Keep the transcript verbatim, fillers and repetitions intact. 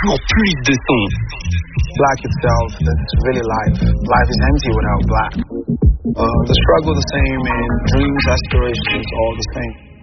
toujours plus de sons. Black itself, that's really life. Life is empty without black. Uh, the struggle the same and dreams, aspirations, all the same.